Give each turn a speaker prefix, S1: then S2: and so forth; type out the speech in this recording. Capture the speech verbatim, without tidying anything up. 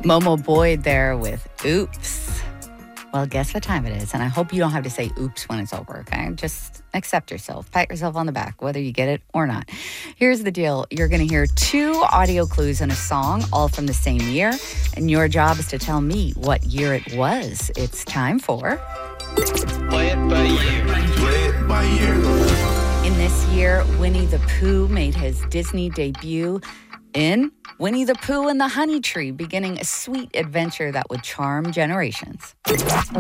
S1: Momo Boyd there with Oops. Well, guess what time it is? And I hope you don't have to say oops when it's over, okay? Just accept yourself. Pat yourself on the back, whether you get it or not. Here's the deal. You're going to hear two audio clues in a song, all from the same year. And your job is to tell me what year it was. It's time for...
S2: Play it by ear.
S3: Play it by ear.
S1: In this year, Winnie the Pooh made his Disney debut in Winnie the Pooh and the Honey Tree, beginning a sweet adventure that would charm generations.